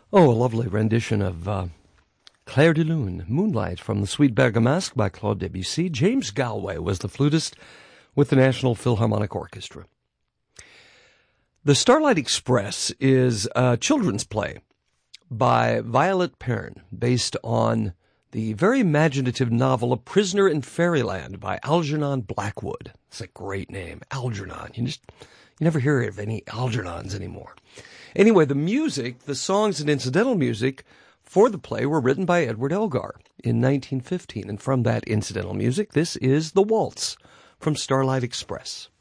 Oh, a lovely rendition of Clair de Lune, Moonlight, from the Suite Bergamasque by Claude Debussy. James Galway was the flutist with the National Philharmonic Orchestra. The Starlight Express is a children's play by Violet Perrin, based on the very imaginative novel A Prisoner in Fairyland by Algernon Blackwood. It's a great name, Algernon. You never hear of any Algernons anymore. Anyway, the music, the songs and incidental music for the play were written by Edward Elgar in 1915. And from that incidental music, this is The Waltz from Starlight Express.